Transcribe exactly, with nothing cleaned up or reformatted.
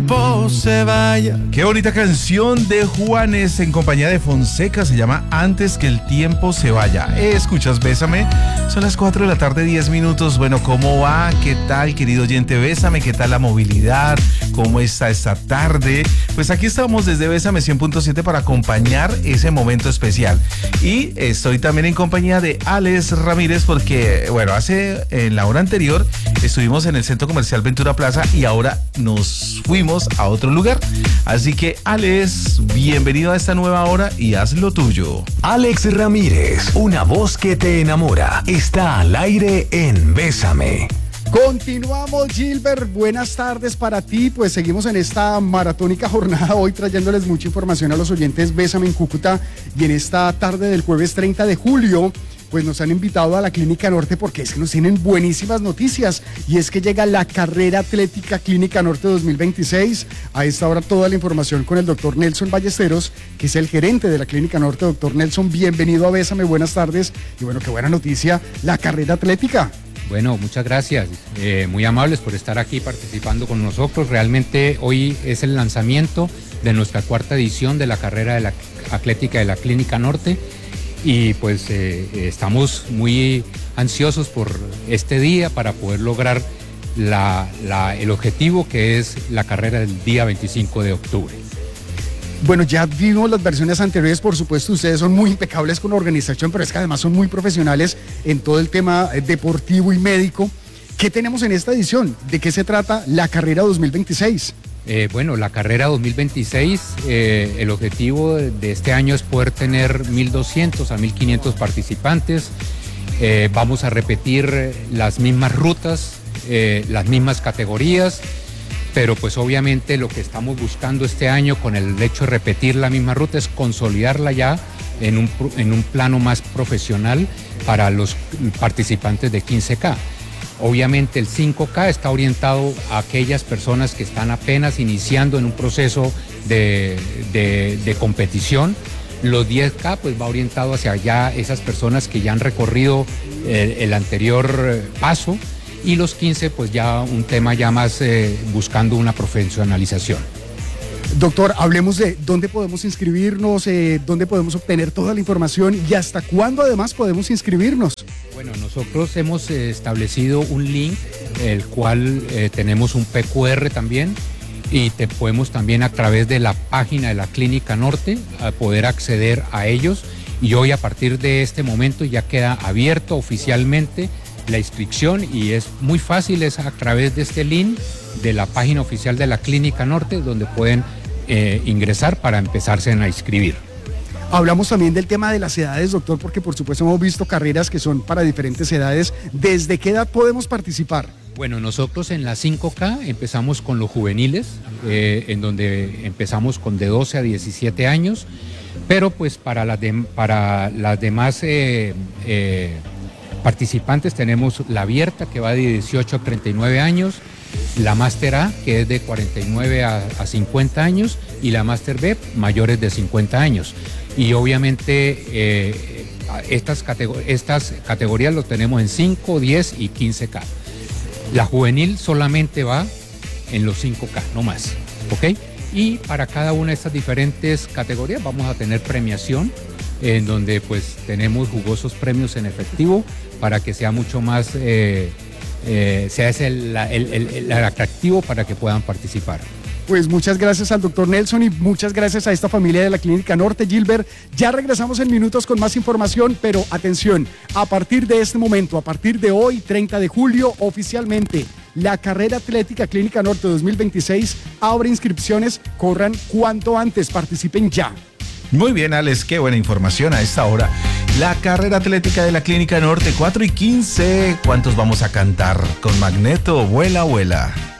tiempo se vaya. Qué bonita canción de Juanes en compañía de Fonseca, se llama Antes que el tiempo se vaya. ¿Escuchas Bésame? Son las cuatro de la tarde, diez minutos. Bueno, ¿cómo va? ¿Qué tal, querido oyente? Bésame, ¿qué tal la movilidad? ¿Cómo está esta tarde? Pues aquí estamos desde Bésame cien punto siete para acompañar ese momento especial. Y estoy también en compañía de Alex Ramírez porque, bueno, hace en la hora anterior estuvimos en el Centro Comercial Ventura Plaza y ahora nos fuimos a otro lugar. Así que, Alex, bienvenido a esta nueva hora y haz lo tuyo. Alex Ramírez, una voz que te enamora, está al aire en Bésame. Continuamos, Gilbert, buenas tardes para ti, pues seguimos en esta maratónica jornada hoy trayéndoles mucha información a los oyentes Bésame en Cúcuta y en esta tarde del jueves treinta de julio pues nos han invitado a la Clínica Norte porque es que nos tienen buenísimas noticias y es que llega la carrera atlética Clínica Norte dos mil veintiséis. A esta hora toda la información con el doctor Nelson Ballesteros, que es el gerente de la Clínica Norte. Doctor Nelson, bienvenido a Bésame, buenas tardes y bueno, qué buena noticia, la carrera atlética. Bueno, muchas gracias, eh, muy amables por estar aquí participando con nosotros. Realmente hoy es el lanzamiento de nuestra cuarta edición de la carrera de la atlética de la Clínica Norte y pues eh, estamos muy ansiosos por este día para poder lograr la, la, el objetivo que es la carrera del día veinticinco de octubre. Bueno, ya vimos las versiones anteriores, por supuesto, ustedes son muy impecables con la organización, pero es que además son muy profesionales en todo el tema deportivo y médico. ¿Qué tenemos en esta edición? ¿De qué se trata la carrera dos mil veintiséis? Eh, bueno, la carrera dos mil veintiséis, eh, el objetivo de este año es poder tener mil doscientos a mil quinientos participantes. Eh, vamos a repetir las mismas rutas, eh, las mismas categorías, pero pues obviamente lo que estamos buscando este año con el hecho de repetir la misma ruta es consolidarla ya en un, en un plano más profesional para los participantes de quince K. Obviamente el cinco K está orientado a aquellas personas que están apenas iniciando en un proceso de, de, de competición. Los diez K pues va orientado hacia allá esas personas que ya han recorrido el, el anterior paso y los quince pues ya un tema ya más eh, buscando una profesionalización. Doctor, hablemos de dónde podemos inscribirnos, eh, dónde podemos obtener toda la información y hasta cuándo además podemos inscribirnos. Bueno, nosotros hemos eh, establecido un link, el cual eh, tenemos un P Q R también y te podemos también a través de la página de la Clínica Norte a poder acceder a ellos y hoy a partir de este momento ya queda abierto oficialmente la inscripción y es muy fácil, es a través de este link de la página oficial de la Clínica Norte donde pueden eh, ingresar para empezarse a inscribir. Hablamos también del tema de las edades, doctor, porque por supuesto hemos visto carreras que son para diferentes edades. ¿Desde qué edad podemos participar? Bueno, nosotros en la cinco K empezamos con los juveniles, eh, en donde empezamos con de doce a diecisiete años, pero pues para las, de, para las demás eh, eh, participantes tenemos la abierta que va de dieciocho a treinta y nueve años, la Máster A que es de cuarenta y nueve a cincuenta años y la Máster B mayores de cincuenta años. Y obviamente eh, estas, categor- estas categorías los tenemos en cinco, diez y quince K. La juvenil solamente va en los cinco K, no más, ¿ok? Y para cada una de estas diferentes categorías vamos a tener premiación, en donde pues tenemos jugosos premios en efectivo para que sea mucho más, eh, eh, sea ese el, el, el, el atractivo para que puedan participar. Pues muchas gracias al doctor Nelson y muchas gracias a esta familia de la Clínica Norte. Gilbert, ya regresamos en minutos con más información, pero atención, a partir de este momento, a partir de hoy, treinta de julio, oficialmente, la carrera atlética Clínica Norte dos mil veintiséis abre inscripciones, corran cuanto antes, participen ya. Muy bien, Alex, qué buena información a esta hora. La carrera atlética de la Clínica Norte, cuatro y quince. ¿Cuántos vamos a cantar? Con Magneto, vuela, vuela.